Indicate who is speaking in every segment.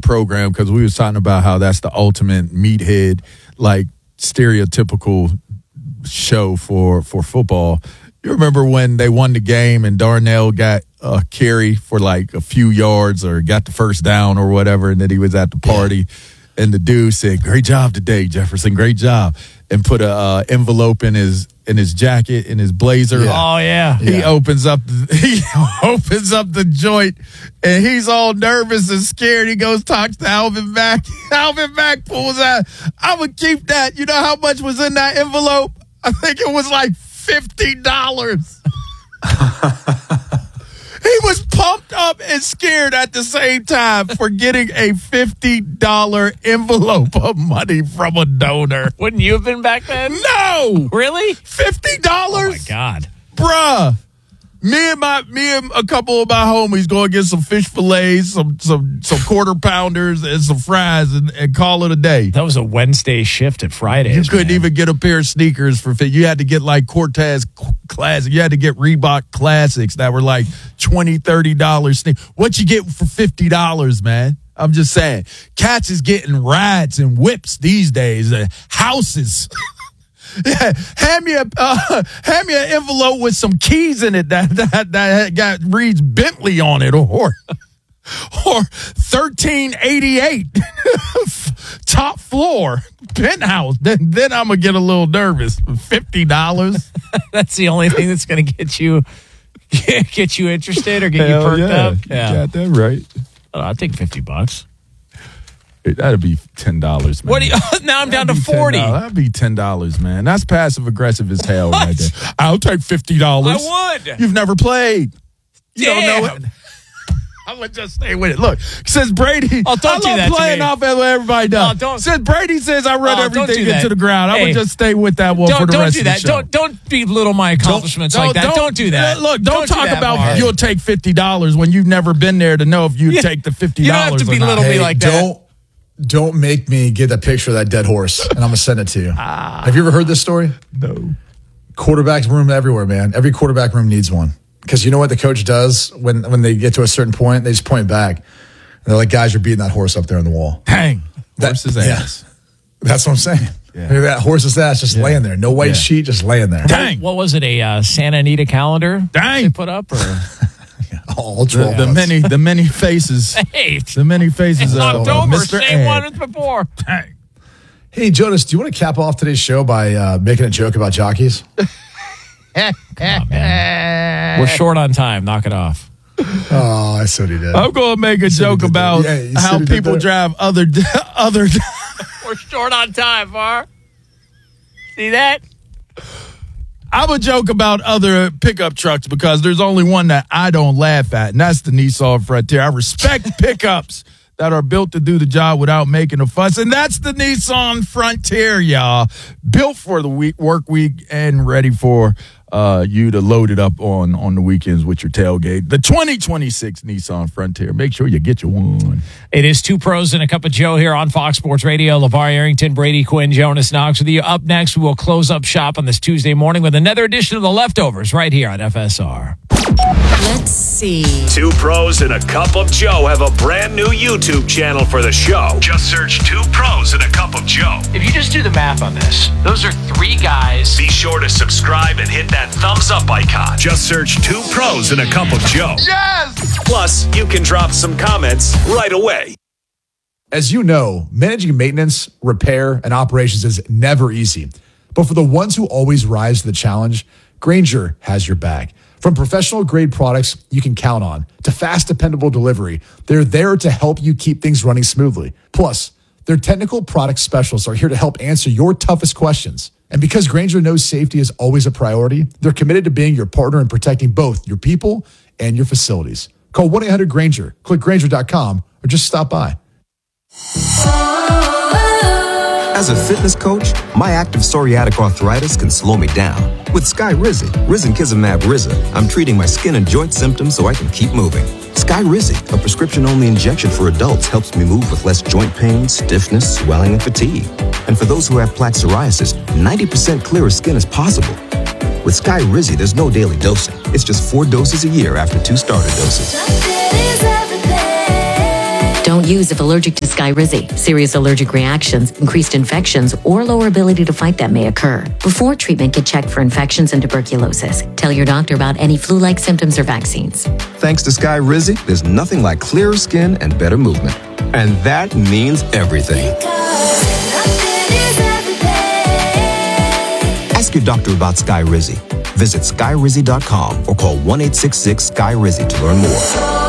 Speaker 1: program because we was talking about how that's the ultimate meathead, like stereotypical show for football. You remember when they won the game and Darnell got a carry for like a few yards or got the first down or whatever, and then he was at the party, and the dude said, "Great job today, Jefferson. Great job," and put a envelope in his jacket, in his blazer.
Speaker 2: Yeah.
Speaker 3: Oh yeah.
Speaker 1: He opens up the joint, and he's all nervous and scared. He goes, talks to Alvin Mack. Alvin Mack pulls out, "I'm gonna keep that." You know how much was in that envelope? I think it was like $50. He was pumped up and scared at the same time for getting a $50 envelope of money from a donor.
Speaker 3: Wouldn't you have been back then?
Speaker 1: No!
Speaker 3: Really?
Speaker 1: $50?
Speaker 3: Oh my God.
Speaker 1: Bruh. Me and a couple of my homies go and get some fish fillets, some quarter pounders, and some fries, and call it a day.
Speaker 3: That was a Wednesday shift at Fridays.
Speaker 1: You couldn't even get a pair of sneakers for fit. You had to get like Cortez Classic. You had to get Reebok Classics that were like $20, $30 sneakers. What you get for $50, man? I'm just saying. Cats is getting rides and whips these days, houses. Yeah, hand me an envelope with some keys in it that reads Bentley on it, or 1388 top floor penthouse. Then I'm gonna get a little nervous. $50.
Speaker 3: That's the only thing that's going to get you interested or get you perked up.
Speaker 1: Yeah, you got that right.
Speaker 3: I'll take $50.
Speaker 1: That'd be $10, man.
Speaker 3: What do you, now I'm down to 40.
Speaker 1: That'd be $10, man. That's passive aggressive as hell right there. I'll take $50.
Speaker 3: I would.
Speaker 1: You've never played. You don't know it. I'm gonna just stay with it. Look, since Brady,
Speaker 3: don't do that
Speaker 1: I love playing
Speaker 3: to me.
Speaker 1: off as everybody does. Since Brady says I run everything into the ground, I would just stay with that one for the rest of the show.
Speaker 3: Don't belittle my accomplishments like that. Don't do that.
Speaker 1: Look, don't talk about you'll take $50 when you've never been there to know if you take the $50.
Speaker 3: You don't have to belittle me like that.
Speaker 2: Don't make me get a picture of that dead horse, and I'm going to send it to you. Have you ever heard this story?
Speaker 1: No.
Speaker 2: Quarterback room everywhere, man. Every quarterback room needs one. Because you know what the coach does when they get to a certain point? They just point back. And they're like, "Guys, you're beating that horse up there on the wall."
Speaker 1: Dang. Horse's ass.
Speaker 2: Yeah. That's what I'm saying. Yeah. Maybe that horse's ass just laying there. No white sheet, just laying there.
Speaker 1: Dang.
Speaker 3: What was it, a Santa Anita calendar
Speaker 1: Dang.
Speaker 3: they put up? Or?
Speaker 2: All 12
Speaker 1: the many faces.
Speaker 3: Hey,
Speaker 1: the many faces of
Speaker 3: October,
Speaker 1: Mr.
Speaker 3: same
Speaker 1: Ed.
Speaker 3: one as before.
Speaker 1: Dang.
Speaker 2: Hey, Jonas, do you want to cap off today's show by making a joke about jockeys?
Speaker 3: We're short on time. Knock it off.
Speaker 2: Oh, I said he did.
Speaker 1: I'm going to make a joke about how people drive other.
Speaker 3: We're short on time, Var. See that?
Speaker 1: I'm a joke about other pickup trucks because there's only one that I don't laugh at, and that's the Nissan Frontier. I respect pickups that are built to do the job without making a fuss, and that's the Nissan Frontier, y'all. Built for the work week and ready for you to load it up on the weekends with your tailgate. The 2026 Nissan Frontier. Make sure you get your one.
Speaker 3: It is Two Pros and a Cup of Joe here on Fox Sports Radio. LeVar Arrington, Brady Quinn, Jonas Knox with you. Up next, we will close up shop on this Tuesday morning with another edition of The Leftovers right here on FSR.
Speaker 4: Let's see.
Speaker 5: Two Pros and a Cup of Joe have a brand new YouTube channel for the show. Just search Two Pros and a Cup of Joe.
Speaker 3: If you just do the math on this, those are three guys.
Speaker 5: Be sure to subscribe and hit that thumbs up icon. Just search Two Pros and a Cup of Joe.
Speaker 1: Yes!
Speaker 5: Plus, you can drop some comments right away.
Speaker 2: As you know, managing maintenance, repair, and operations is never easy. But for the ones who always rise to the challenge, Grainger has your back. From professional-grade products you can count on to fast, dependable delivery, they're there to help you keep things running smoothly. Plus, their technical product specialists are here to help answer your toughest questions. And because Grainger knows safety is always a priority, they're committed to being your partner in protecting both your people and your facilities. Call 1-800-GRAINGER, click Grainger.com, or just stop by.
Speaker 6: As a fitness coach, my active psoriatic arthritis can slow me down. With Skyrizi, Risankizumab Rizza, I'm treating my skin and joint symptoms so I can keep moving. Skyrizi, a prescription-only injection for adults, helps me move with less joint pain, stiffness, swelling, and fatigue. And for those who have plaque psoriasis, 90% clearer skin is possible. With Skyrizi, there's no daily dosing. It's just 4 doses a year after 2 starter doses.
Speaker 4: Don't use if allergic to Skyrizi. Serious allergic reactions, increased infections, or lower ability to fight them may occur. Before treatment, get checked for infections and tuberculosis. Tell your doctor about any flu-like symptoms or vaccines.
Speaker 6: Thanks to Skyrizi, there's nothing like clearer skin and better movement. And that means everything. Ask your doctor about Skyrizi. Visit Skyrizi.com or call 1-866-SKY-RIZZI to learn more.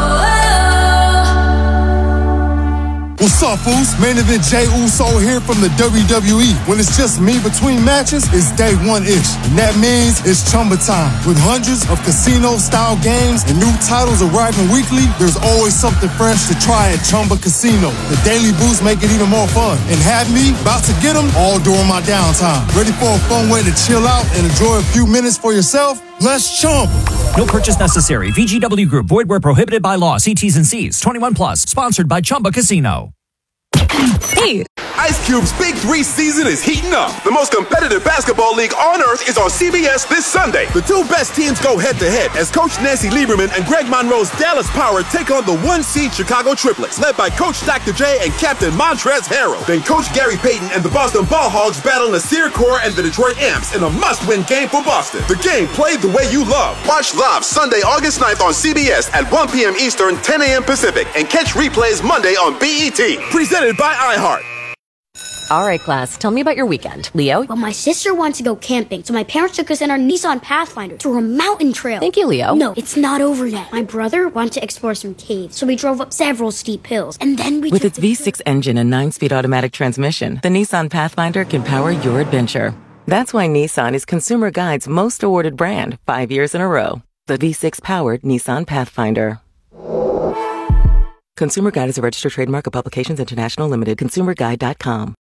Speaker 7: What's up, fools? Main event Jey Uso here from the WWE. When it's just me between matches, it's day one-ish. And that means it's Chumba time. With hundreds of casino-style games and new titles arriving weekly, there's always something fresh to try at Chumba Casino. The daily boosts make it even more fun. And have me about to get them all during my downtime. Ready for a fun way to chill out and enjoy a few minutes for yourself? Let's Chumba.
Speaker 8: No purchase necessary. VGW Group. Void where prohibited by law. See T's and C's. 21 plus. Sponsored by Chumba Casino.
Speaker 4: Hey!
Speaker 9: Ice Cube's Big 3 season is heating up. The most competitive basketball league on earth is on CBS this Sunday. The two best teams go head-to-head as Coach Nancy Lieberman and Greg Monroe's Dallas Power take on the one-seed Chicago Triplets, led by Coach Dr. J and Captain Montrezl Harrell. Then Coach Gary Payton and the Boston Ball Hogs battle Nasir Kaur and the Detroit Amps in a must-win game for Boston. The game played the way you love. Watch live Sunday, August 9th on CBS at 1 p.m. Eastern, 10 a.m. Pacific, and catch replays Monday on BET. Presented by iHeart.
Speaker 10: All right, class, tell me about your weekend. Leo?
Speaker 11: Well, my sister wants to go camping, so my parents took us in our Nissan Pathfinder through a mountain trail.
Speaker 10: Thank you, Leo.
Speaker 11: No, it's not over yet. My brother wanted to explore some caves, so we drove up several steep hills, and then we
Speaker 12: With its V6 engine and 9-speed automatic transmission, the Nissan Pathfinder can power your adventure. That's why Nissan is Consumer Guide's most awarded brand 5 years in a row. The V6-powered Nissan Pathfinder. Consumer Guide is a registered trademark of Publications International Limited. ConsumerGuide.com.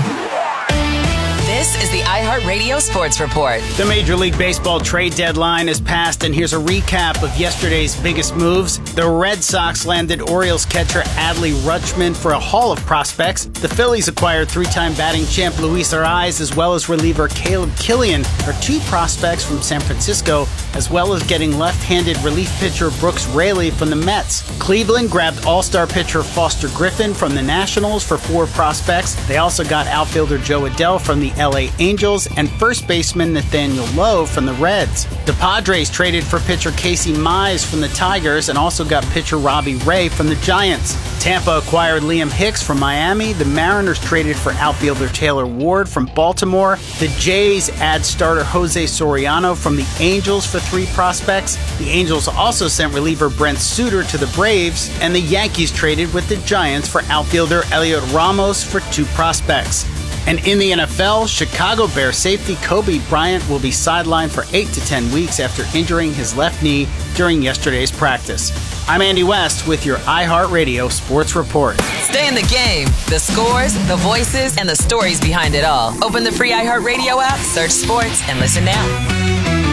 Speaker 13: This is the iHeartRadio Sports Report.
Speaker 14: The Major League Baseball trade deadline is passed, and here's a recap of yesterday's biggest moves. The Red Sox landed Orioles catcher Adley Rutschman for a haul of prospects. The Phillies acquired three-time batting champ Luis Arraez, as well as reliever Caleb Killian, are two prospects from San Francisco, as well as getting left-handed relief pitcher Brooks Raley from the Mets. Cleveland grabbed all-star pitcher Foster Griffin from the Nationals for 4 prospects. They also got outfielder Joe Adell from the LA Angels and first baseman Nathaniel Lowe from the Reds. The Padres traded for pitcher Casey Mize from the Tigers and also got pitcher Robbie Ray from the Giants. Tampa acquired Liam Hicks from Miami. The Mariners traded for outfielder Taylor Ward from Baltimore. The Jays add starter Jose Soriano from the Angels for 3 prospects. The Angels also sent reliever Brent Suter to the Braves, and the Yankees traded with the Giants for outfielder Elliot Ramos for 2 prospects. And in the NFL, Chicago Bears safety Kobe Bryant will be sidelined for 8 to 10 weeks after injuring his left knee during yesterday's practice. I'm Andy West with your iHeartRadio Sports Report.
Speaker 13: Stay in the game. The scores, the voices, and the stories behind it all. Open the free iHeartRadio app, search sports, and listen now.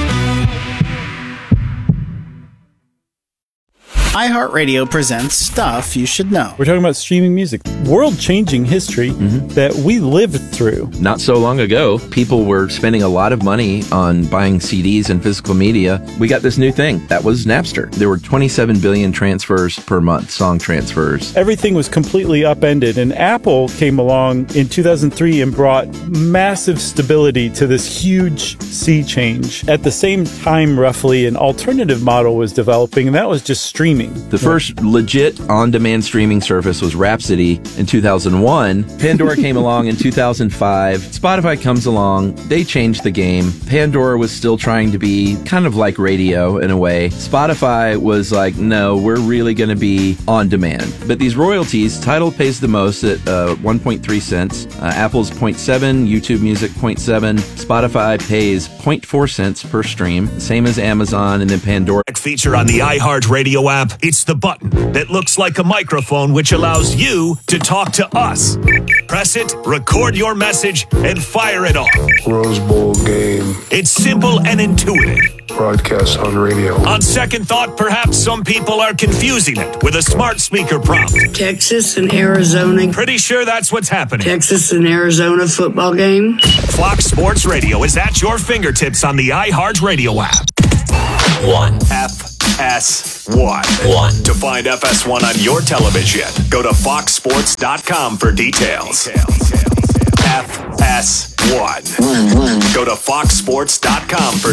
Speaker 14: iHeartRadio presents Stuff You Should Know.
Speaker 15: We're talking about streaming music, world-changing history that we lived through.
Speaker 16: Not so long ago, people were spending a lot of money on buying CDs and physical media. We got this new thing. That was Napster. There were 27 billion transfers per month, song transfers.
Speaker 15: Everything was completely upended, and Apple came along in 2003 and brought massive stability to this huge sea change. At the same time, roughly, an alternative model was developing, and that was just streaming.
Speaker 16: The first legit on-demand streaming service was Rhapsody in 2001. Pandora came along in 2005. Spotify comes along. They changed the game. Pandora was still trying to be kind of like radio in a way. Spotify was like, no, we're really going to be on demand. But these royalties, Tidal pays the most at 1.3 cents. Apple's 0.7, YouTube Music 0.7. Spotify pays 0.4 cents per stream, same as Amazon, and then Pandora.
Speaker 5: Feature on the iHeartRadio app. It's the button that looks like a microphone, which allows you to talk to us. Press it, record your message, and fire it off.
Speaker 17: Rose Bowl game.
Speaker 5: It's simple and intuitive.
Speaker 17: Broadcast on radio.
Speaker 5: On second thought, perhaps some people are confusing it with a smart speaker prompt.
Speaker 18: Texas and Arizona.
Speaker 5: Pretty sure that's what's happening.
Speaker 18: Texas and Arizona football game.
Speaker 5: Fox Sports Radio is at your fingertips on the iHeartRadio app.
Speaker 19: 1F
Speaker 5: FS1. To find FS1 on your television, go to foxsports.com for details. FS1. Go to foxsports.com for